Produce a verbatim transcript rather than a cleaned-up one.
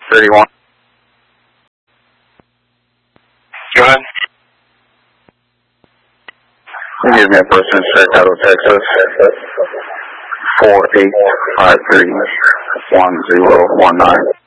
thirty-one. Go ahead. Give me a person, Chicago, Texas. Four eight five three one zero one nine.